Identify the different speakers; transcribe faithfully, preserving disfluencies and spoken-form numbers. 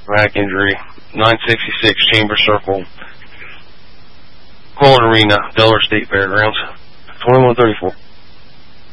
Speaker 1: back injury. nine sixty-six Chamber Circle, Colt Arena, Delaware State Fairgrounds. twenty-one thirty-four.